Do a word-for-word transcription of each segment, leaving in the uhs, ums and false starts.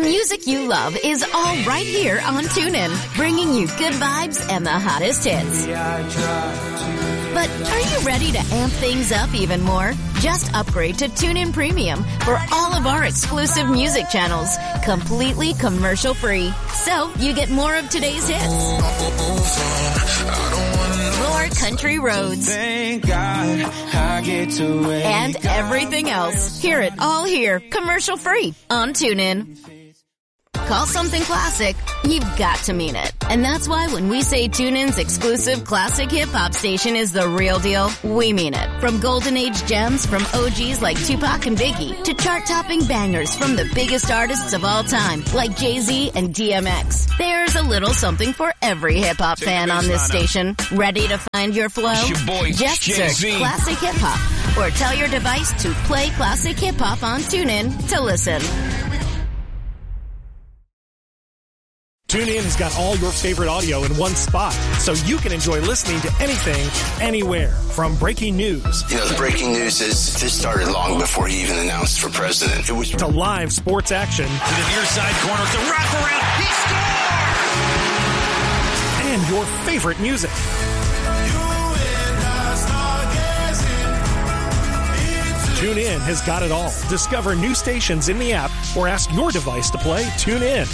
music you love is all right here on TuneIn, bringing you good vibes and the hottest hits. But are you ready to amp things up even more? Just upgrade to TuneIn Premium for all of our exclusive music channels, completely commercial-free. So you get more of today's hits, more country roads, Thank God I get to wake and everything else. Hear it all here, commercial-free on TuneIn. Call something classic, you've got to mean it. And that's why when we say TuneIn's exclusive classic hip-hop station is the real deal, we mean it. From golden age gems from O Gs like Tupac and Biggie to chart-topping bangers from the biggest artists of all time like Jay-Z and D M X. There's a little something for every hip-hop fan on this station. Ready to find your flow? Your boy, Just search Jay-Z. Classic Hip-Hop or tell your device to play Classic Hip-Hop on TuneIn to listen. TuneIn has got all your favorite audio in one spot, so you can enjoy listening to anything, anywhere. From breaking news. You know, the breaking news is this started long before he even announced for president. It was to live sports action. To the near side corner, it's a wraparound. He scores! And your favorite music. TuneIn has got it all. Discover new stations in the app or ask your device to play TuneIn.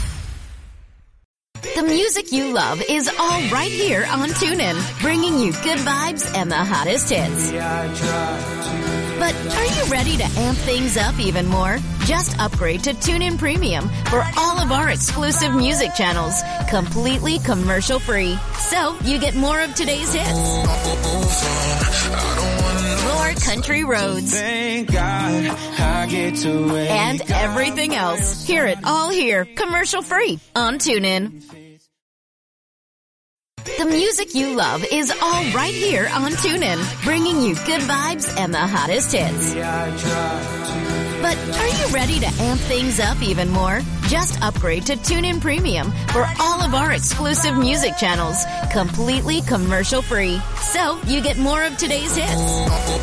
The music you love is all right here on TuneIn, bringing you good vibes and the hottest hits. But are you ready to amp things up even more? Just upgrade to TuneIn Premium for all of our exclusive music channels, completely commercial-free. So you get more of today's hits, more country roads, Thank God I get to wake and everything else. Hear it all here, commercial-free on TuneIn. The music you love is all right here on TuneIn, bringing you good vibes and the hottest hits. But are you ready to amp things up even more? Just upgrade to TuneIn Premium for all of our exclusive music channels, completely commercial-free. So you get more of today's hits,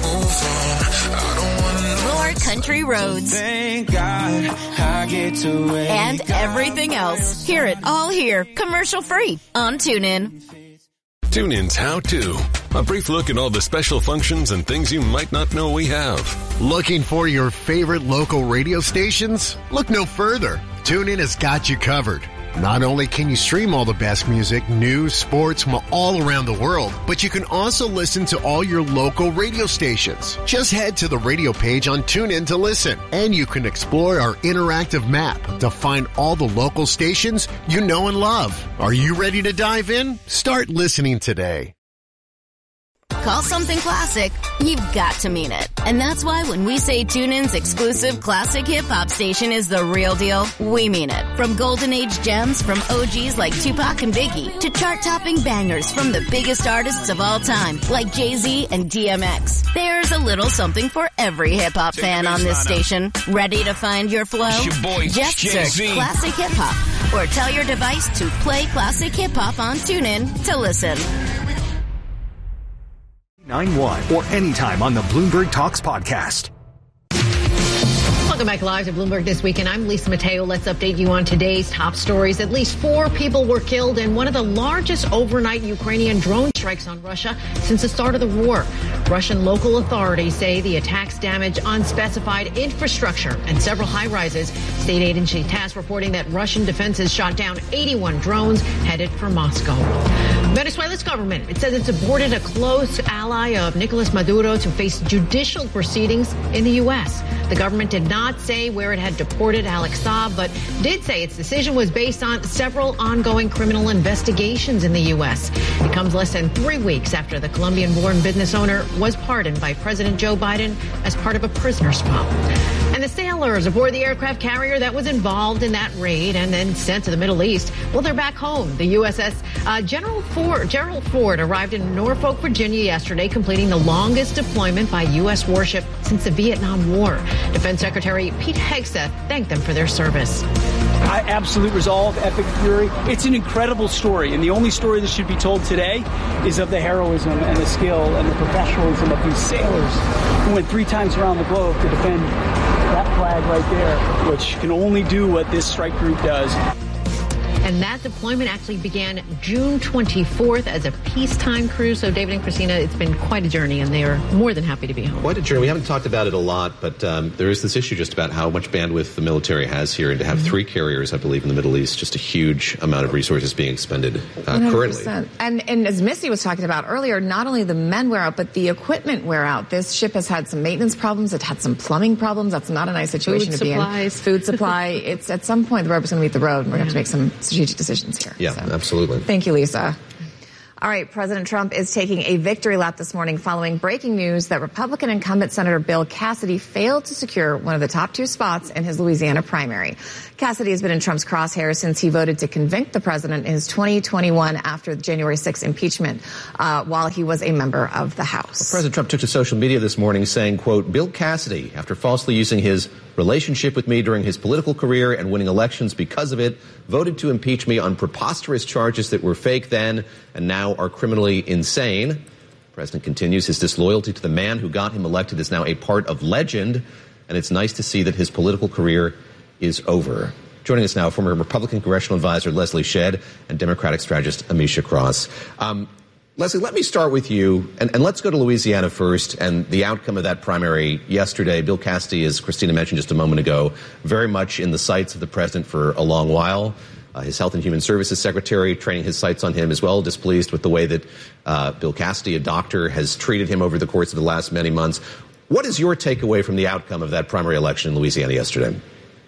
more country roads, Thank God I get to wake and everything else. Hear it all here, commercial-free on TuneIn. TuneIn's How To. A brief look at all the special functions and things you might not know we have. Looking for your favorite local radio stations? Look no further. TuneIn has got you covered. Not only can you stream all the best music, news, sports from all around the world, but you can also listen to all your local radio stations. Just head to the radio page on TuneIn to listen, and you can explore our interactive map to find all the local stations you know and love. Are you ready to dive in? Start listening today. Call something classic, you've got to mean it. And that's why when we say TuneIn's exclusive classic hip-hop station is the real deal, we mean it. From golden age gems from O Gs like Tupac and Biggie to chart-topping bangers from the biggest artists of all time like Jay-Z and D M X. There's a little something for every hip-hop fan on this station. Ready to find your flow? Your boy, Just Jay-Z. search Classic Hip-Hop or tell your device to play Classic Hip-Hop on TuneIn to listen. nine one or anytime on the Bloomberg Talks podcast. Welcome back live to Bloomberg This Weekend. I'm Lisa Mateo. Let's update you on today's top stories. At least four people were killed in one of the largest overnight Ukrainian drone strikes on Russia since the start of the war. Russian local authorities say the attacks damaged unspecified infrastructure and several high-rises. State agency TASS reporting that Russian defenses shot down eighty-one drones headed for Moscow. Venezuela's government, it says it's aborted a close ally of Nicolas Maduro to face judicial proceedings in the U S. The government did not say where it had deported Alex Saab, but did say its decision was based on several ongoing criminal investigations in the U S. It comes less than three weeks after the Colombian-born business owner was pardoned by President Joe Biden as part of a prisoner swap. And the sailors aboard the aircraft carrier that was involved in that raid and then sent to the Middle East, well, they're back home. The U S S uh, General Ford, Gerald Ford arrived in Norfolk, Virginia yesterday, completing the longest deployment by U S warship since the Vietnam War. Defense Secretary Pete Hegseth thanked them for their service. I, absolute resolve, epic fury. It's an incredible story, and the only story that should be told today is of the heroism and the skill and the professionalism of these sailors who went three times around the globe to defend that flag right there, which can only do what this strike group does. And that deployment actually began June twenty-fourth as a peacetime cruise. So, David and Christina, it's been quite a journey, and they are more than happy to be home. Quite a journey. We haven't talked about it a lot, but um, there is this issue just about how much bandwidth the military has here, and to have mm-hmm. three carriers, I believe, in the Middle East, just a huge amount of resources being expended uh, currently. And, and as Missy was talking about earlier, not only the men wear out, but the equipment wear out. This ship has had some maintenance problems. It had some plumbing problems. That's not a nice situation Food to supplies. be in. Food supply. It's at some point the rubber's going to meet the road, and we're going to have to make some strategic decisions here. Yeah, so. Absolutely. Thank you, Lisa. All right, President Trump is taking a victory lap this morning following breaking news that Republican incumbent Senator Bill Cassidy failed to secure one of the top two spots in his Louisiana primary. Cassidy has been in Trump's crosshairs since he voted to convict the president in his twenty twenty-one after the January sixth impeachment uh, while he was a member of the House. Well, President Trump took to social media this morning saying, quote, Bill Cassidy, after falsely using his relationship with me during his political career and winning elections because of it, voted to impeach me on preposterous charges that were fake then and now are criminally insane. The president continues, his disloyalty to the man who got him elected is now a part of legend, and it's nice to see that his political career is over. Joining us now, former Republican congressional advisor Leslie Shedd and Democratic strategist Amisha Cross. Um, Leslie, let me start with you, and, and let's go to Louisiana first and the outcome of that primary yesterday. Bill Cassidy, as Christina mentioned just a moment ago, very much in the sights of the president for a long while. Uh, his Health and Human Services Secretary training his sights on him as well, displeased with the way that uh, Bill Cassidy, a doctor, has treated him over the course of the last many months. What is your takeaway from the outcome of that primary election in Louisiana yesterday?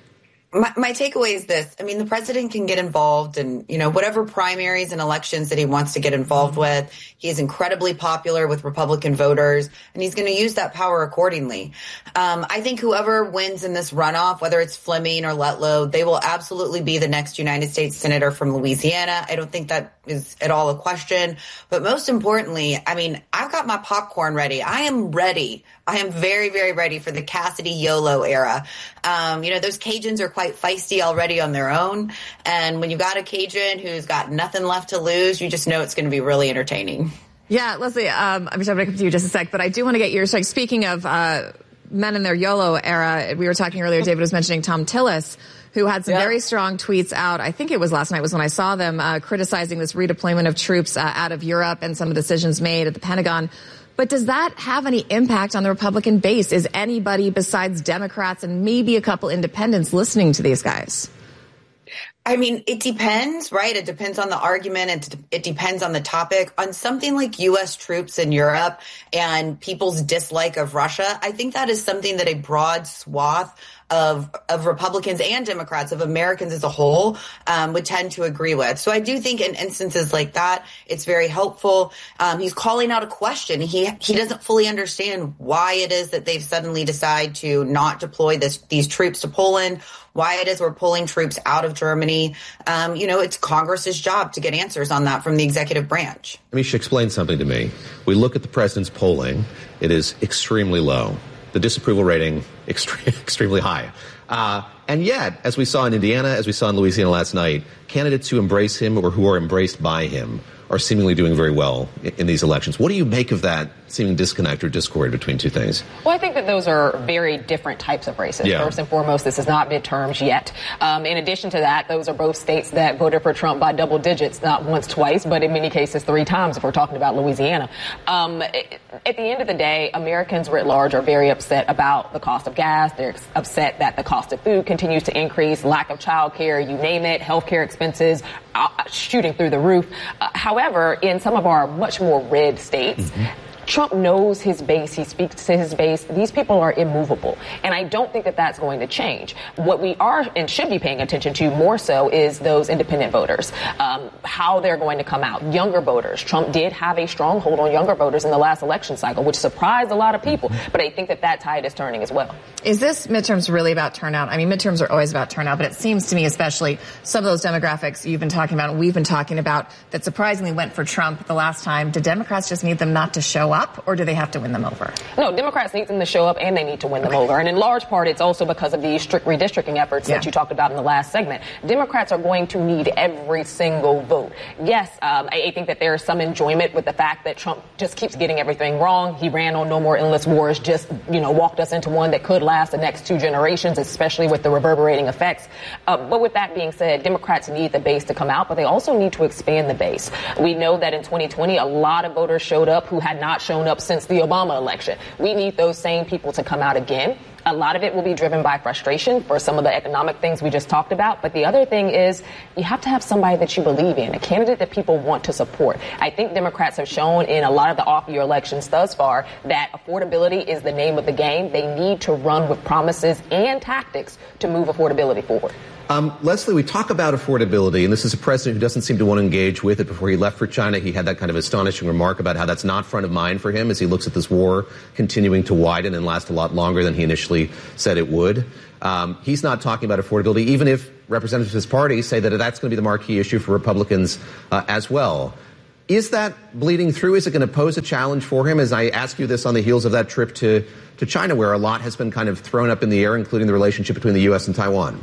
My, my takeaway is this. I mean, the president can get involved in, you know, whatever primaries and elections that he wants to get involved with. He is incredibly popular with Republican voters, and he's going to use that power accordingly. Um, I think whoever wins in this runoff, whether it's Fleming or Letlow, they will absolutely be the next United States senator from Louisiana. I don't think that is at all a question. But most importantly, I mean, I've got my popcorn ready. I am ready. I am very, very ready for the Cassidy YOLO era. Um, you know, those Cajuns are quite feisty already on their own. And when you've got a Cajun who's got nothing left to lose, you just know it's going to be really entertaining. Yeah, Leslie, um, I'm just going to come to you just a sec, but I do want to get your like, speaking of uh, men in their YOLO era, we were talking earlier, David was mentioning Tom Tillis, who had some yep. very strong tweets out. I think it was last night was when I saw them uh, criticizing this redeployment of troops uh, out of Europe and some of the decisions made at the Pentagon. But does that have any impact on the Republican base? Is anybody besides Democrats and maybe a couple independents listening to these guys? I mean, it depends, right? It depends on the argument. And it depends on the topic. On something like U S troops in Europe and people's dislike of Russia, I think that is something that a broad swath of of Republicans and Democrats, of Americans as a whole, um, would tend to agree with. So I do think in instances like that, it's very helpful. Um, he's calling out a question. He he doesn't fully understand why it is that they've suddenly decided to not deploy this these troops to Poland, why it is we're pulling troops out of Germany. Um, you know, it's Congress's job to get answers on that from the executive branch. Amisha, explain something to me. We look at the president's polling. It is extremely low. The disapproval rating, extre- extremely high. Uh, and yet, as we saw in Indiana, as we saw in Louisiana last night, candidates who embrace him or who are embraced by him are seemingly doing very well in, in these elections. What do you make of that seeming disconnect or discord between two things? Well, I think that those are very different types of races. Yeah. First and foremost, this is not midterms yet. Um, in addition to that, those are both states that voted for Trump by double digits, not once, twice, but in many cases three times if we're talking about Louisiana. Um, at the end of the day, Americans writ large are very upset about the cost of gas. They're upset that the cost of food continues to increase, lack of child care, you name it, healthcare expenses uh, shooting through the roof. Uh, however, in some of our much more red states, mm-hmm. Trump knows his base. He speaks to his base. These people are immovable. And I don't think that that's going to change. What we are and should be paying attention to more so is those independent voters, um, how they're going to come out. Younger voters. Trump did have a stronghold on younger voters in the last election cycle, which surprised a lot of people. But I think that that tide is turning as well. Is this midterms really about turnout? I mean, midterms are always about turnout, but it seems to me, especially some of those demographics you've been talking about and we've been talking about that surprisingly went for Trump the last time. Did Democrats just need them not to show up? up, or do they have to win them over? No, Democrats need them to show up, and they need to win them okay. over. And in large part, it's also because of the strict redistricting efforts yeah. that you talked about in the last segment. Democrats are going to need every single vote. Yes, um, I, I think that there is some enjoyment with the fact that Trump just keeps getting everything wrong. He ran on no more endless wars, just, you know, walked us into one that could last the next two generations, especially with the reverberating effects. Uh, but with that being said, Democrats need the base to come out, but they also need to expand the base. We know that in twenty twenty, a lot of voters showed up who had not shown up since the Obama election. We need those same people to come out again. A lot of it will be driven by frustration for some of the economic things we just talked about. But the other thing is you have to have somebody that you believe in, a candidate that people want to support. I think Democrats have shown in a lot of the off-year elections thus far that affordability is the name of the game. They need to run with promises and tactics to move affordability forward. Um, Leslie, we talk about affordability, and this is a president who doesn't seem to want to engage with it. Before he left for China, he had that kind of astonishing remark about how that's not front of mind for him as he looks at this war continuing to widen and last a lot longer than he initially said it would. Um, he's not talking about affordability, even if representatives of his party say that that's going to be the marquee issue for Republicans uh, as well. Is that bleeding through? Is it going to pose a challenge for him? As I ask you this on the heels of that trip to, to China, where a lot has been kind of thrown up in the air, including the relationship between the U S and Taiwan.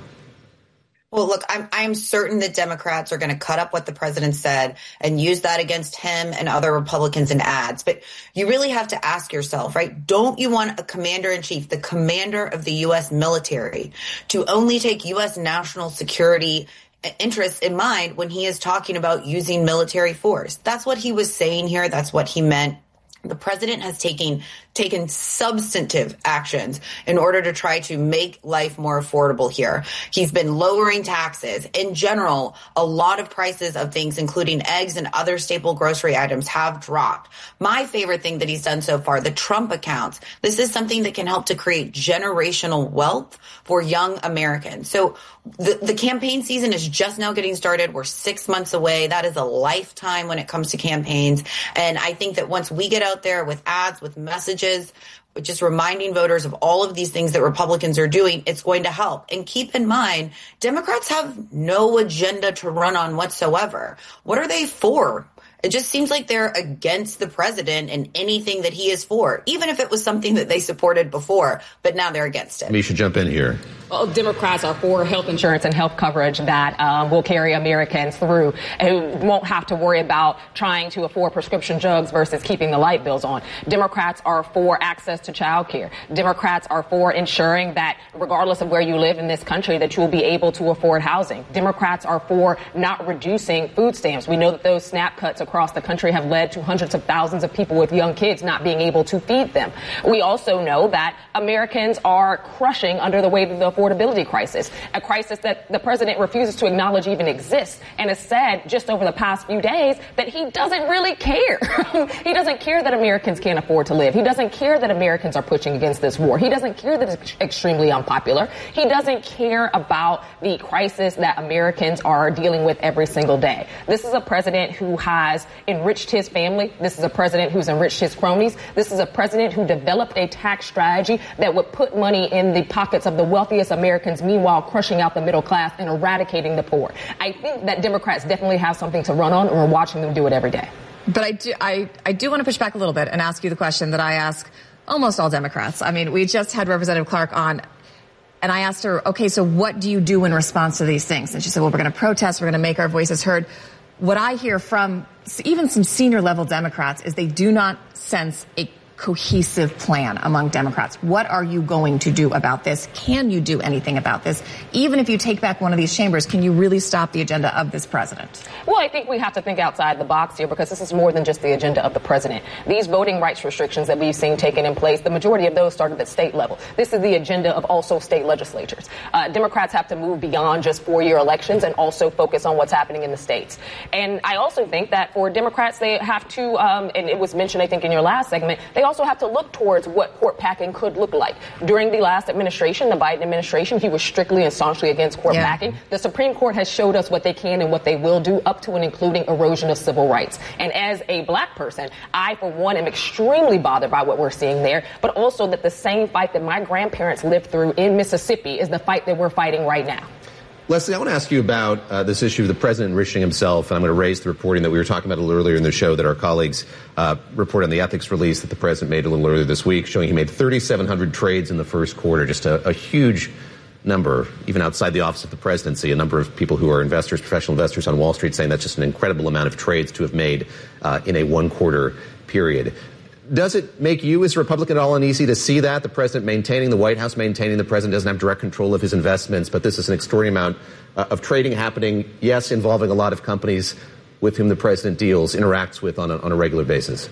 Well, look, I'm I'm certain that Democrats are going to cut up what the president said and use that against him and other Republicans in ads. But you really have to ask yourself, right? Don't you want a commander in chief, the commander of the U S military, to only take U S national security interests in mind when he is talking about using military force? That's what he was saying here. That's what he meant. The president has taken taken substantive actions in order to try to make life more affordable here. He's been lowering taxes. In general, a lot of prices of things, including eggs and other staple grocery items, have dropped. My favorite thing that he's done so far, the Trump accounts. This is something that can help to create generational wealth for young Americans. So the, the campaign season is just now getting started. We're six months away. That is a lifetime when it comes to campaigns. And I think that once we get out there with ads, with messages, just reminding voters of all of these things that Republicans are doing, it's going to help. And keep in mind, Democrats have no agenda to run on whatsoever. What are they for? It just seems like they're against the president and anything that he is for, even if it was something that they supported before, but now they're against it. We should jump in here. Well, Democrats are for health insurance and health coverage that um, will carry Americans through who won't have to worry about trying to afford prescription drugs versus keeping the light bills on. Democrats are for access to child care. Democrats are for ensuring that regardless of where you live in this country, that you will be able to afford housing. Democrats are for not reducing food stamps. We know that those SNAP cuts across the country have led to hundreds of thousands of people with young kids not being able to feed them. We also know that Americans are crushing under the weight of the affordability crisis, a crisis that the president refuses to acknowledge even exists and has said just over the past few days that he doesn't really care. He doesn't care that Americans can't afford to live. He doesn't care that Americans are pushing against this war. He doesn't care that it's extremely unpopular. He doesn't care about the crisis that Americans are dealing with every single day. This is a president who has enriched his family. This is a president who's enriched his cronies. This is a president who developed a tax strategy that would put money in the pockets of the wealthiest Americans, meanwhile crushing out the middle class and eradicating the poor. I think that Democrats definitely have something to run on, and we're watching them do it every day. But I do, I, I do want to push back a little bit and ask you the question that I ask almost all Democrats. I mean, we just had Representative Clark on, and I asked her, okay, so what do you do in response to these things? And she said, well, we're going to protest. We're going to make our voices heard. What I hear from even some senior level Democrats is they do not sense a cohesive plan among Democrats. What are you going to do about this? Can you do anything about this? Even if you take back one of these chambers, can you really stop the agenda of this president? Well, I think we have to think outside the box here because this is more than just the agenda of the president. These voting rights restrictions that we've seen taken in place, the majority of those started at state level. This is the agenda of also state legislatures. Uh, Democrats have to move beyond just four-year elections and also focus on what's happening in the states. And I also think that for Democrats, they have to, um, and it was mentioned, I think, in your last segment, they also have to look towards what court packing could look like. During the last administration, the Biden administration, he was strictly and staunchly against court yeah. packing. The Supreme Court has showed us what they can and what they will do, up to and including erosion of civil rights. And as a black person, I, for one, am extremely bothered by what we're seeing there, but also that the same fight that my grandparents lived through in Mississippi is the fight that we're fighting right now. Leslie, I want to ask you about uh, this issue of the president enriching himself, and I'm going to raise the reporting that we were talking about a little earlier in the show that our colleagues uh, reported on the ethics release that the president made a little earlier this week, showing he made thirty-seven hundred trades in the first quarter, just a, a huge number, even outside the office of the presidency, a number of people who are investors, professional investors on Wall Street saying that's just an incredible amount of trades to have made uh, in a one-quarter period. Does it make you as a Republican at all uneasy to see that? The president maintaining, the White House maintaining, the president doesn't have direct control of his investments, but this is an extraordinary amount uh, of trading happening, yes, involving a lot of companies with whom the president deals, interacts with on a, on a regular basis.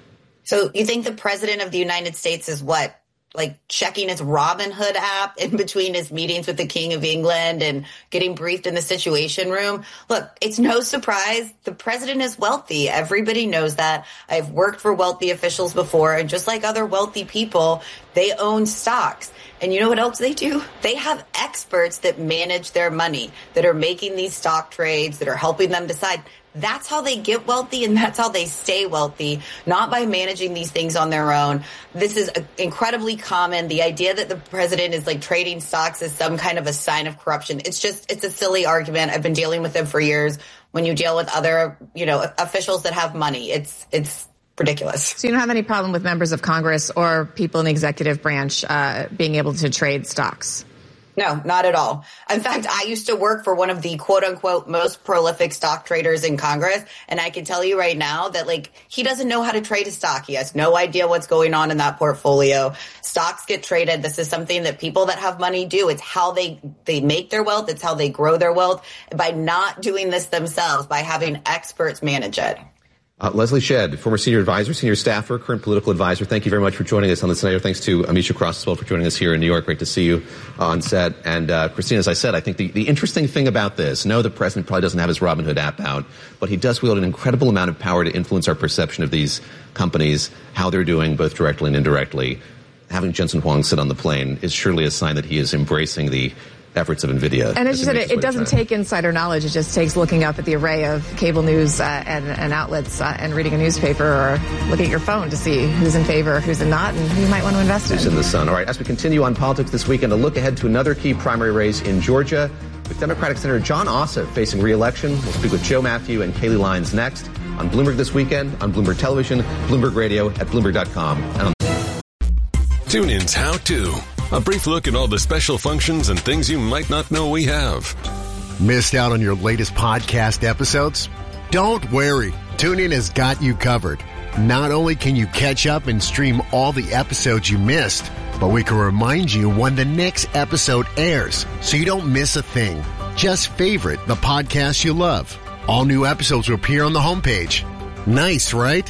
So you think the president of the United States is what? Like checking his Robinhood app in between his meetings with the King of England and getting briefed in the Situation Room. Look, it's no surprise the president is wealthy. Everybody knows that. I've worked for wealthy officials before, and just like other wealthy people, they own stocks. And you know what else they do? They have experts that manage their money, that are making these stock trades, that are helping them decide. That's how they get wealthy, and that's how they stay wealthy, not by managing these things on their own. This is incredibly common. The idea that the president is like trading stocks is some kind of a sign of corruption. It's just, it's a silly argument. I've been dealing with them for years. When you deal with other, you know, officials that have money, it's, it's ridiculous. So you don't have any problem with members of Congress or people in the executive branch uh, being able to trade stocks? No, not at all. In fact, I used to work for one of the quote unquote most prolific stock traders in Congress. And I can tell you right now that like he doesn't know how to trade a stock. He has no idea what's going on in that portfolio. Stocks get traded. This is something that people that have money do. It's how they, they make their wealth. It's how they grow their wealth by not doing this themselves, by having experts manage it. Uh, Leslie Shedd, former senior advisor, senior staffer, current political advisor. Thank you very much for joining us on the Tonight. Thanks to Amisha Cross as well for joining us here in New York. Great to see you on set. And uh, Christine, as I said, I think the, the interesting thing about this, no, the president probably doesn't have his Robinhood app out, but he does wield an incredible amount of power to influence our perception of these companies, how they're doing, both directly and indirectly. Having Jensen Huang sit on the plane is surely a sign that he is embracing the efforts of NVIDIA. And as you said, it, it doesn't take insider knowledge. It just takes looking up at the array of cable news uh, and, and outlets uh, and reading a newspaper or looking at your phone to see who's in favor, who's not, and who you might want to invest in. Who's in the sun. All right, as we continue on politics this weekend, a look ahead to another key primary race in Georgia with Democratic Senator Jon Ossoff facing re-election. We'll speak with Joe Matthew and Kayleigh Lyons next on Bloomberg This Weekend, on Bloomberg Television, Bloomberg Radio, at Bloomberg dot com. And on TuneIn's How To. A brief look at all the special functions and things you might not know we have. Missed out on your latest podcast episodes? Don't worry. TuneIn has got you covered. Not only can you catch up and stream all the episodes you missed, but we can remind you when the next episode airs so you don't miss a thing. Just favorite the podcast you love. All new episodes will appear on the homepage. Nice, right?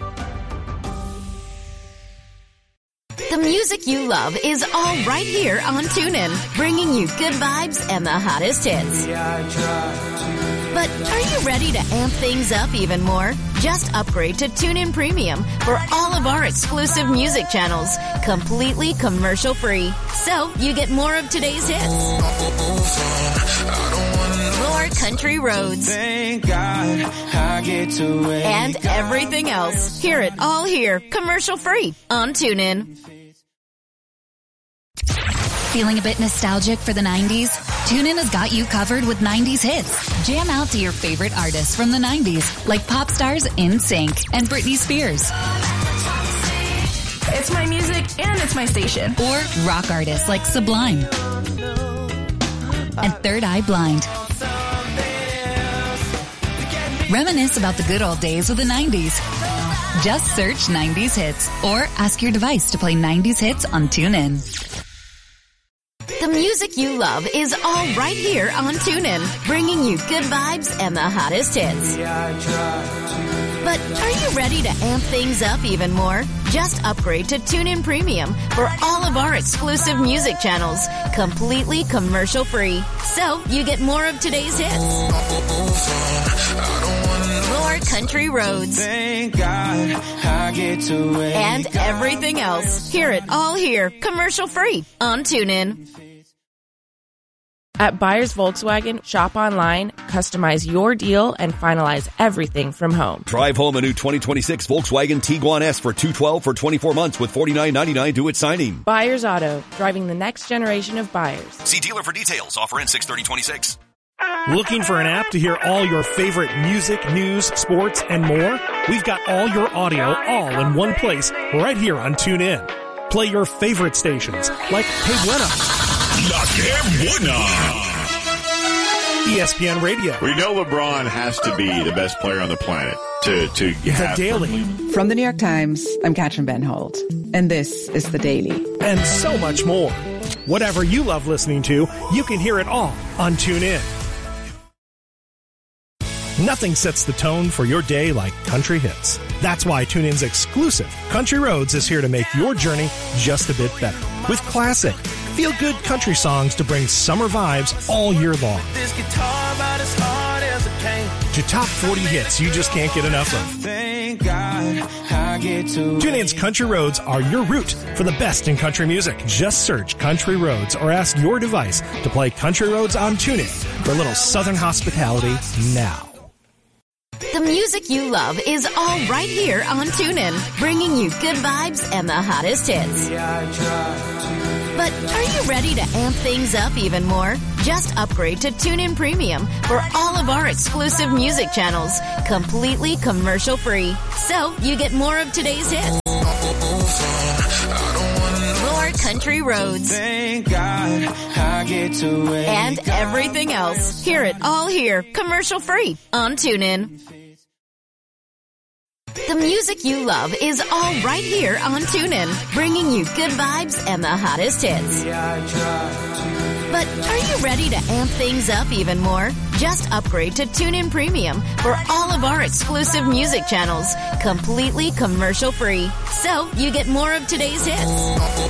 The music you love is all right here on TuneIn, bringing you good vibes and the hottest hits. But are you ready to amp things up even more? Just upgrade to TuneIn Premium for all of our exclusive music channels, completely commercial-free. So you get more of today's hits, more country roads, Thank God I get to wake and everything else. Hear it all here, commercial-free on TuneIn. Feeling a bit nostalgic for the nineties? TuneIn has got you covered with nineties hits. Jam out to your favorite artists from the nineties, like pop stars NSYNC and Britney Spears. It's my music and it's my station. Or rock artists like Sublime and Third Eye Blind. Reminisce about the good old days with the nineties. Just search nineties hits or ask your device to play nineties hits on TuneIn. The music you love is all right here on TuneIn, bringing you good vibes and the hottest hits. But are you ready to amp things up even more? Just upgrade to TuneIn Premium for all of our exclusive music channels, completely commercial-free. So you get more of today's hits, more country roads, Thank God I get to wake and everything else. Hear it all here, commercial-free on TuneIn. At Buyers Volkswagen, shop online, customize your deal, and finalize everything from home. Drive home a new twenty twenty-six Volkswagen Tiguan S for two hundred twelve dollars for twenty-four months with forty-nine ninety-nine due at signing. Buyers Auto, driving the next generation of buyers. See dealer for details. Offer in six thirty twenty-six. Looking for an app to hear all your favorite music, news, sports, and more? We've got all your audio all in one place right here on TuneIn. Play your favorite stations like Hey Buena, La Que Buena, E S P N Radio. We know LeBron has to be the best player on the planet to, to have. The Daily. From the New York Times, I'm Katrin Benholt, and this is The Daily. And so much more. Whatever you love listening to, you can hear it all on TuneIn. Nothing sets the tone for your day like country hits. That's why TuneIn's exclusive Country Roads is here to make your journey just a bit better. With classic, feel-good country songs to bring summer vibes all year long. This guitar about as hard as it came. To top forty hits you just can't get enough of. Thank God I get to TuneIn's Country Roads are your route for the best in country music. Just search Country Roads or ask your device to play Country Roads on TuneIn for a little southern hospitality now. The music you love is all right here on TuneIn, bringing you good vibes and the hottest hits. But are you ready to amp things up even more? Just upgrade to TuneIn Premium for all of our exclusive music channels, completely commercial-free. So you get more of today's hits. More country roads. Thank God I get to wake and everything else. Hear it all here, commercial-free on TuneIn. The music you love is all right here on TuneIn, bringing you good vibes and the hottest hits. But are you ready to amp things up even more? Just upgrade to TuneIn Premium for all of our exclusive music channels, completely commercial-free. So you get more of today's hits.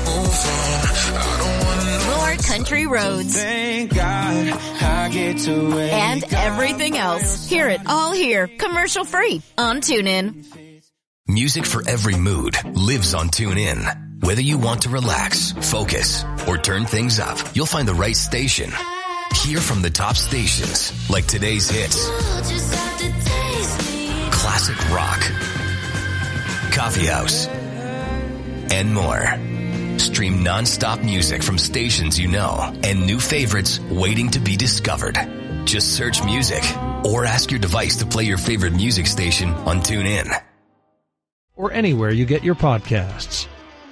More country roads. Thank God I get to wake and everything else. Hear it all here, commercial-free on TuneIn. Music for every mood lives on TuneIn. Whether you want to relax, focus, or turn things up, you'll find the right station. Hear from the top stations, like today's hits, classic rock, coffee house, and more. Stream non-stop music from stations you know and new favorites waiting to be discovered. Just search music or ask your device to play your favorite music station on TuneIn. Or anywhere you get your podcasts.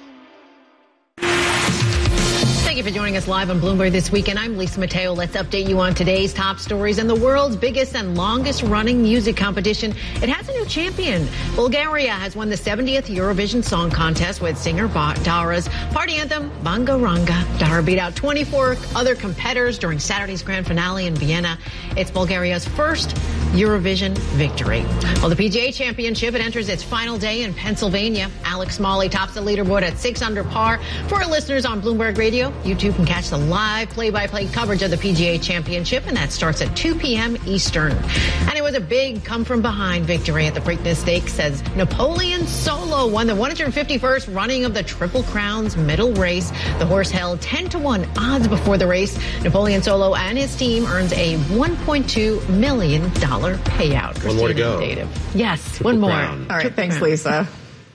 Thank you for joining us live on Bloomberg This Weekend. I'm Lisa Mateo. Let's update you on today's top stories. And the world's biggest and longest running music competition, it has a new champion. Bulgaria has won the seventieth Eurovision Song Contest with singer Dara's party anthem, Bangaranga. Dara beat out twenty-four other competitors during Saturday's grand finale in Vienna. It's Bulgaria's first Eurovision victory. Well, the P G A Championship, it enters its final day in Pennsylvania. Alex Smalley tops the leaderboard at six under par. For our listeners on Bloomberg Radio, you too can catch the live play-by-play coverage of the P G A Championship, and that starts at two p.m. Eastern. And it was a big come-from-behind victory at the Preakness Stakes as Napoleon Solo won the one hundred fifty-first running of the Triple Crown's middle race. The horse held ten to one odds before the race. Napoleon Solo and his team earns a one point two million dollars payout. One more to go. Yes, Triple one more. Crown. All right, thanks, Lisa.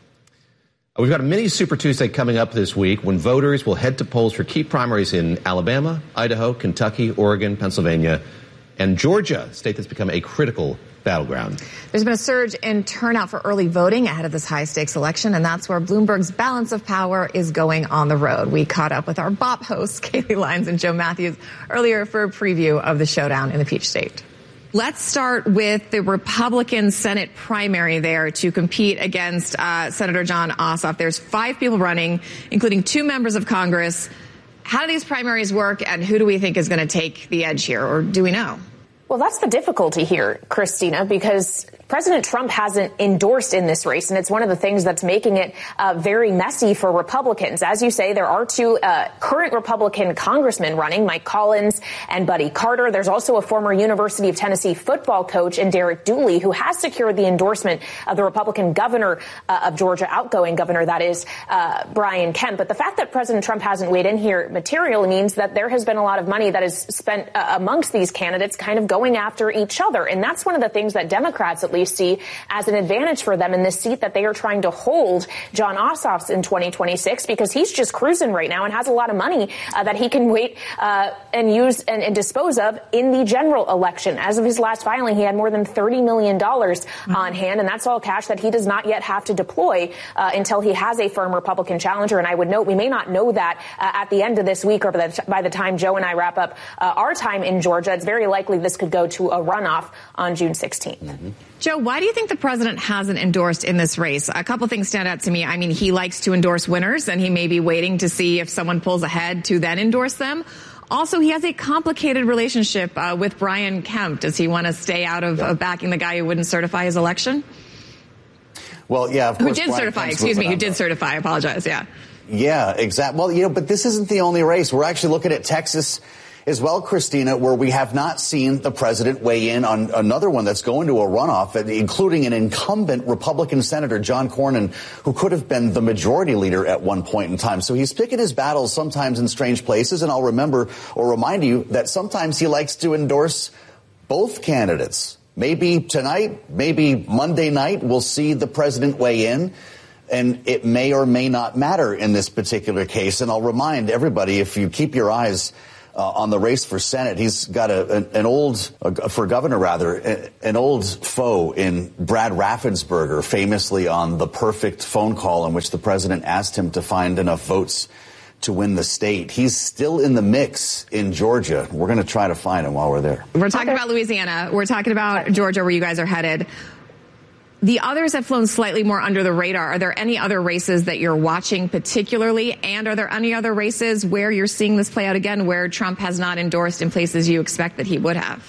We've got a mini Super Tuesday coming up this week when voters will head to polls for key primaries in Alabama, Idaho, Kentucky, Oregon, Pennsylvania, and Georgia, a state that's become a critical battleground. There's been a surge in turnout for early voting ahead of this high-stakes election, and that's where Bloomberg's Balance of Power is going on the road. We caught up with our B O P hosts, Kaylee Lyons and Joe Matthews, earlier for a preview of the showdown in the Peach State. Let's start with the Republican Senate primary there to compete against uh, Senator Jon Ossoff. There's five people running, including two members of Congress. How do these primaries work, and who do we think is going to take the edge here, or do we know? Well, that's the difficulty here, Christina, because President Trump hasn't endorsed in this race, and it's one of the things that's making it uh, very messy for Republicans. As you say, there are two uh, current Republican congressmen running, Mike Collins and Buddy Carter. There's also a former University of Tennessee football coach in Derek Dooley, who has secured the endorsement of the Republican governor uh, of Georgia, outgoing governor, that is, uh, Brian Kemp. But the fact that President Trump hasn't weighed in here materially means that there has been a lot of money that is spent uh, amongst these candidates kind of going after each other. And that's one of the things that Democrats, at least, least see as an advantage for them in this seat that they are trying to hold Jon Ossoff's in twenty twenty-six, because he's just cruising right now and has a lot of money uh, that he can wait uh, and use and, and dispose of in the general election. As of his last filing, he had more than thirty million dollars mm-hmm. on hand, and that's all cash that he does not yet have to deploy uh, until he has a firm Republican challenger. And I would note we may not know that uh, at the end of this week or by the, by the time Joe and I wrap up uh, our time in Georgia. It's very likely this could go to a runoff on June sixteenth. Mm-hmm. Joe, why do you think the president hasn't endorsed in this race? A couple things stand out to me. I mean, he likes to endorse winners, and he may be waiting to see if someone pulls ahead to then endorse them. Also, he has a complicated relationship uh, with Brian Kemp. Does he want to stay out of, yeah. of backing the guy who wouldn't certify his election? Well, yeah, of course. Who did Brian certify, Kemp's excuse me, who did that. certify. I apologize, yeah. Yeah, exactly. Well, you know, but this isn't the only race. We're actually looking at Texas as well, Christina, where we have not seen the president weigh in on another one that's going to a runoff, including an incumbent Republican Senator, John Cornyn, who could have been the majority leader at one point in time. So he's picking his battles sometimes in strange places. And I'll remember or remind you that sometimes he likes to endorse both candidates. Maybe tonight, maybe Monday night, we'll see the president weigh in. And it may or may not matter in this particular case. And I'll remind everybody, if you keep your eyes Uh, on the race for Senate, he's got a, an, an old, uh, for governor rather, a, an old foe in Brad Raffensperger, famously on the perfect phone call in which the president asked him to find enough votes to win the state. He's still in the mix in Georgia. We're going to try to find him while we're there. We're talking about Louisiana. We're talking about Georgia, where you guys are headed. The others have flown slightly more under the radar. Are there any other races that you're watching particularly? And are there any other races where you're seeing this play out again, where Trump has not endorsed in places you expect that he would have?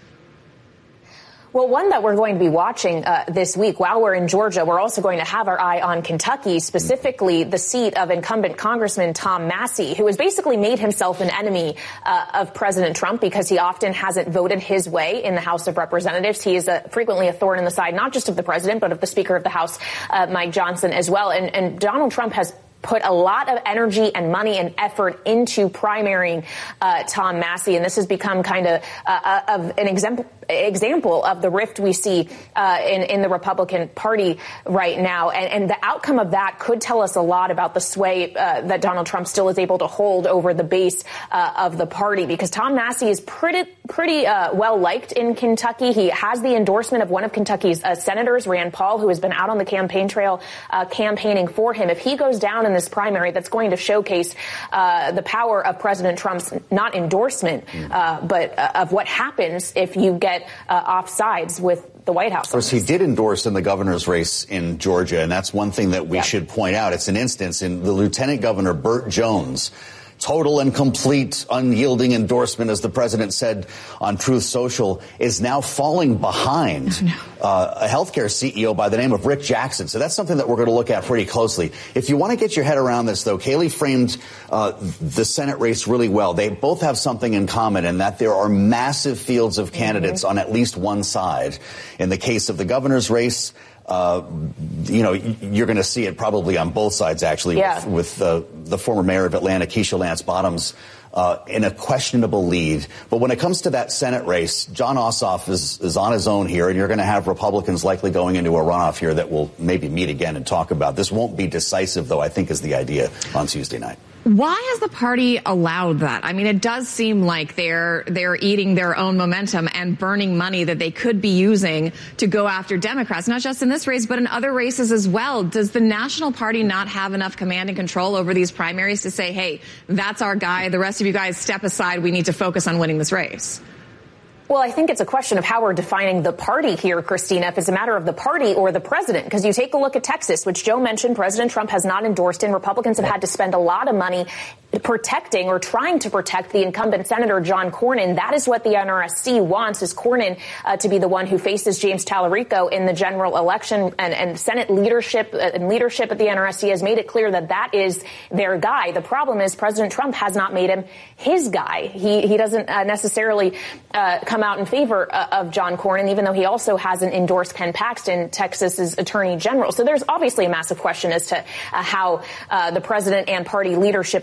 Well, one that we're going to be watching uh, this week, while we're in Georgia, we're also going to have our eye on Kentucky, specifically the seat of incumbent Congressman Tom Massie, who has basically made himself an enemy uh, of President Trump because he often hasn't voted his way in the House of Representatives. He is a, frequently a thorn in the side, not just of the president, but of the Speaker of the House, uh, Mike Johnson, as well. And, and Donald Trump has put a lot of energy and money and effort into primarying uh, Tom Massie, and this has become kind of uh, of an example example of the rift we see uh, in, in the Republican Party right now. And, and the outcome of that could tell us a lot about the sway uh, that Donald Trump still is able to hold over the base uh, of the party, because Tom Massie is pretty pretty uh, well liked in Kentucky. He has the endorsement of one of Kentucky's uh, senators, Rand Paul, who has been out on the campaign trail uh, campaigning for him. If he goes down in this primary, that's going to showcase uh, the power of President Trump's not endorsement, uh, but uh, of what happens if you get uh, off sides with the White House. Of course, he did endorse in the governor's race in Georgia, and that's one thing that we yeah. should point out. It's an instance in the Lieutenant Governor Burt Jones. Total and complete unyielding endorsement, as the president said on Truth Social, is now falling behind oh, no. uh, a healthcare C E O by the name of Rick Jackson. So that's something that we're going to look at pretty closely. If you want to get your head around this, though, Kayleigh framed uh, the Senate race really well. They both have something in common, in that there are massive fields of candidates mm-hmm. on at least one side. In the case of the governor's race, Uh, you know, you're going to see it probably on both sides, actually, yeah. with, with uh, the former mayor of Atlanta, Keisha Lance Bottoms, uh, in a questionable lead. But when it comes to that Senate race, Jon Ossoff is, is on his own here, and you're going to have Republicans likely going into a runoff here that we'll maybe meet again and talk about. This won't be decisive, though, I think, is the idea on Tuesday night. Why has the party allowed that? I mean, it does seem like they're they're eating their own momentum and burning money that they could be using to go after Democrats, not just in this race, but in other races as well. Does the national party not have enough command and control over these primaries to say, hey, that's our guy, the rest of you guys step aside, we need to focus on winning this race? Well, I think it's a question of how we're defining the party here, Christina, if it's a matter of the party or the president. Because you take a look at Texas, which Joe mentioned, President Trump has not endorsed in. Republicans have had to spend a lot of money protecting or trying to protect the incumbent Senator John Cornyn. That is what the N R S C wants, is Cornyn uh, to be the one who faces James Tallarico in the general election. And, and Senate leadership uh, and leadership at the N R S C has made it clear that that is their guy. The problem is President Trump has not made him his guy. He, he doesn't uh, necessarily uh, come out in favor uh, of John Cornyn, even though he also hasn't endorsed Ken Paxton, Texas's attorney general. So there's obviously a massive question as to uh, how uh, the president and party leadership elsewhere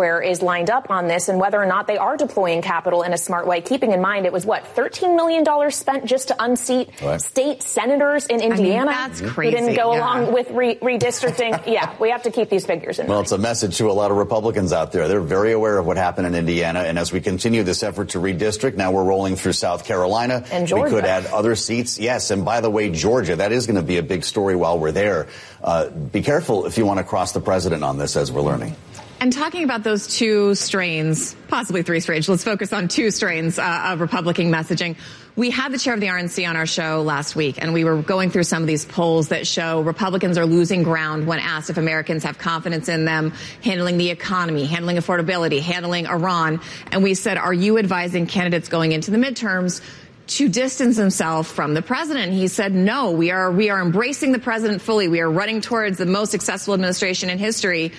everywhere is lined up on this and whether or not they are deploying capital in a smart way, keeping in mind it was, what, thirteen million dollars spent just to unseat right. state senators in Indiana. I mean, that's crazy. Who didn't go yeah. along with re- redistricting. Yeah, we have to keep these figures in well, mind. It's a message to a lot of Republicans out there. They're very aware of what happened in Indiana. And as we continue this effort to redistrict, now we're rolling through South Carolina. And Georgia. We could add other seats. Yes. And by the way, Georgia, that is going to be a big story while we're there. Uh, be careful if you want to cross the president on this, as we're learning. And talking about those two strains, possibly three strains, let's focus on two strains uh, of Republican messaging. We had the chair of the R N C on our show last week, and we were going through some of these polls that show Republicans are losing ground when asked if Americans have confidence in them handling the economy, handling affordability, handling Iran. And we said, are you advising candidates going into the midterms to distance himself from the president? He said, no, we are, we are embracing the president fully. We are running towards the most successful administration in history.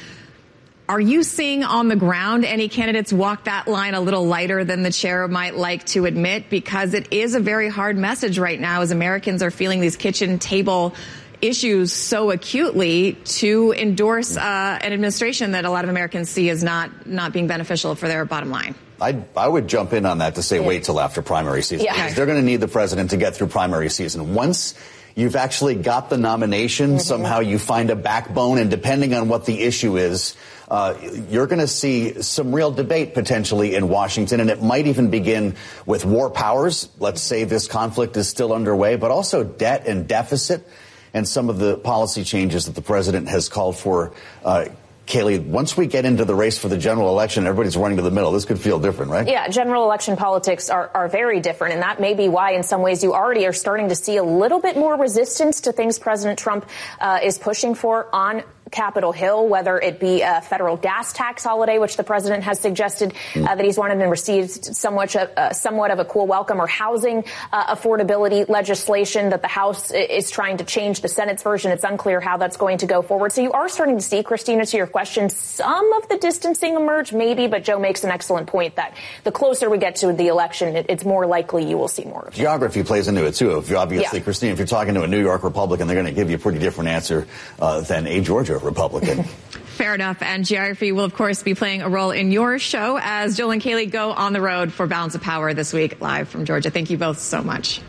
Are you seeing on the ground any candidates walk that line a little lighter than the chair might like to admit? Because it is a very hard message right now as Americans are feeling these kitchen table issues so acutely to endorse uh, an administration that a lot of Americans see as not, not being beneficial for their bottom line. I, I would jump in on that to say wait till after primary season. Yeah. Because they're going to need the president to get through primary season. Once you've actually got the nomination, mm-hmm. somehow you find a backbone, and depending on what the issue is, uh, you're going to see some real debate potentially in Washington, and it might even begin with war powers. Let's say this conflict is still underway, but also debt and deficit and some of the policy changes that the president has called for. Uh, Kayleigh, once we get into the race for the general election, everybody's running to the middle. This could feel different, right? Yeah, general election politics are, are very different, and that may be why in some ways you already are starting to see a little bit more resistance to things President Trump uh, is pushing for on Capitol Hill, whether it be a federal gas tax holiday, which the president has suggested uh, that he's wanted and received somewhat, uh, somewhat of a cool welcome, or housing uh, affordability legislation that the House is trying to change the Senate's version. It's unclear how that's going to go forward. So you are starting to see, Christina, to your question, some of the distancing emerge, maybe, but Joe makes an excellent point that the closer we get to the election, it, it's more likely you will see more of it. Geography plays into it, too. If you obviously, yeah. Christina, if you're talking to a New York Republican, they're going to give you a pretty different answer uh, than a Georgia Republican. Fair enough. And geography will, of course, be playing a role in your show as Joel and Kayleigh go on the road for Balance of Power this week, live from Georgia. Thank you both so much.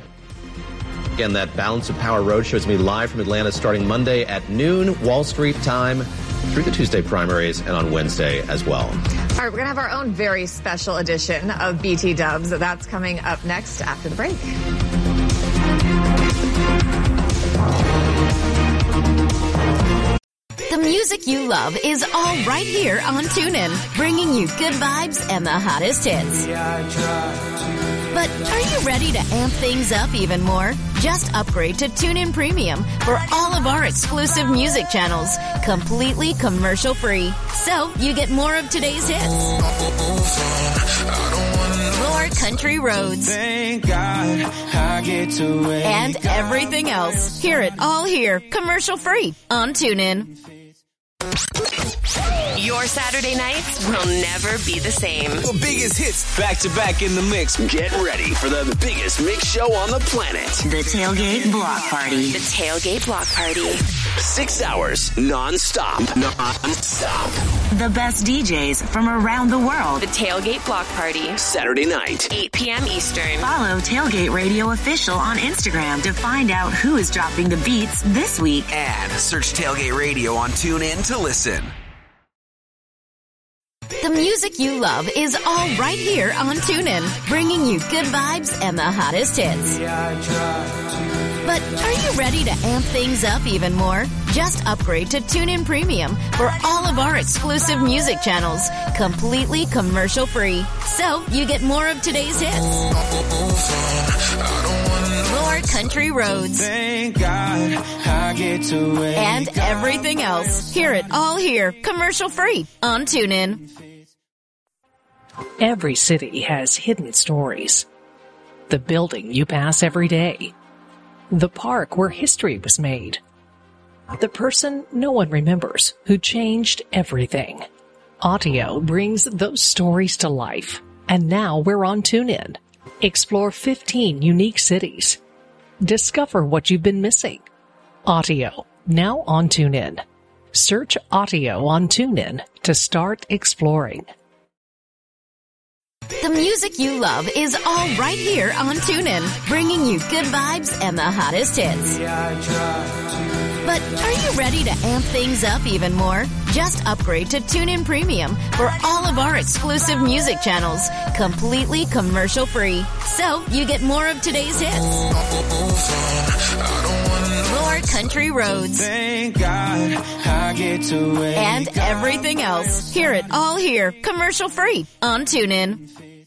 Again, that Balance of Power Roadshow is going to be live from Atlanta starting Monday at noon, Wall Street time, through the Tuesday primaries and on Wednesday as well. All right, we're going to have our own very special edition of B T Dubs. That's coming up next after the break. The music you love is all right here on TuneIn, bringing you good vibes and the hottest hits. But are you ready to amp things up even more? Just upgrade to TuneIn Premium for all of our exclusive music channels, completely commercial-free. So you get more of today's hits, more country roads, Thank God I get to wake and everything else. Hear it all here, commercial-free on TuneIn. Your Saturday nights will never be the same. The biggest hits back to back in the mix. Get ready for the biggest mix show on the planet. The Tailgate Block Party. The Tailgate Block Party. Six hours non-stop. Non-stop. The best D Js from around the world. The Tailgate Block Party. Saturday night. eight p.m. Eastern. Follow Tailgate Radio Official on Instagram to find out who is dropping the beats this week. And search Tailgate Radio on TuneIn to listen. The music you love is all right here on TuneIn, bringing you good vibes and the hottest hits. But are you ready to amp things up even more? Just upgrade to TuneIn Premium for all of our exclusive music channels, completely commercial-free. So you get more of today's hits, more country roads, Thank God I get to wake and everything else. Hear it all here, commercial-free on TuneIn. Every city has hidden stories. The building you pass every day. The park where history was made. The person no one remembers who changed everything. Audio brings those stories to life. And now we're on TuneIn. Explore fifteen unique cities. Discover what you've been missing. Audio, now on TuneIn. Search Audio on TuneIn to start exploring. The music you love is all right here on TuneIn, bringing you good vibes and the hottest hits. But are you ready to amp things up even more? Just upgrade to TuneIn Premium for all of our exclusive music channels, completely commercial-free. So you get more of today's hits, more country roads, Thank God I get to wake and everything else. Hear it all here, commercial-free on TuneIn.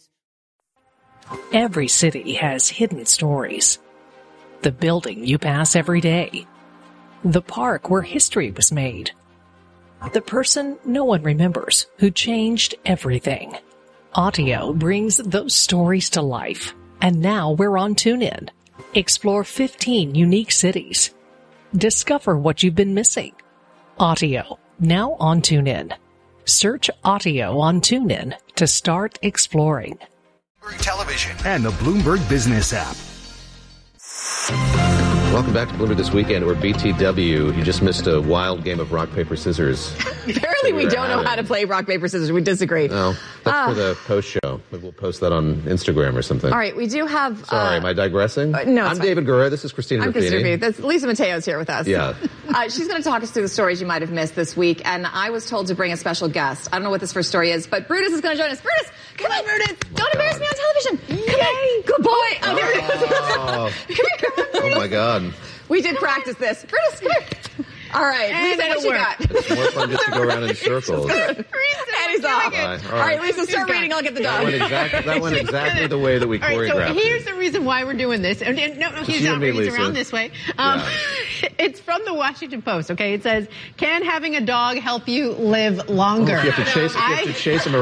Every city has hidden stories. The building you pass every day. The park where history was made. The person no one remembers who changed everything. Audio brings those stories to life. And now we're on TuneIn. Explore fifteen unique cities. Discover what you've been missing. Audio, now on TuneIn. Search Audio on TuneIn to start exploring. Television and the Bloomberg Business app. Welcome back to Bloomberg This Weekend, or B T W. You just missed a wild game of rock, paper, scissors. Apparently we don't know how to play rock, paper, scissors. We disagree. No, that's uh, for the post show. Maybe we'll post that on Instagram or something. All right, we do have... Sorry, uh, am I digressing? Uh, no, I'm fine. David Guerra. This is Christina I'm Ruffini. Christina Ruffini. That's Lisa Mateo's here with us. Yeah. Uh, she's going to talk us through the stories you might have missed this week, and I was told to bring a special guest. I don't know what this first story is, but Brutus is going to join us. Brutus, come on, Brutus. Don't embarrass me on television. Come on. Good boy. Oh, there he is. Oh. Come here, come on, Brutus. Oh, my God. We did practice this. Brutus, come here. All right, And Lisa, what you got? It's more fun just to go around in circles. And he's off. All right, All right, Lisa, start reading. I'll get the That dog. went exactly, that went exactly the way that we All right, choreographed so here's the reason why we're doing this. And, and no, no, he's you not and me, he's Lisa. around this way. Um, Yeah. It's from the Washington Post, okay? It says, can having a dog help you live longer? Oh, if you have to chase, if you have to chase him around.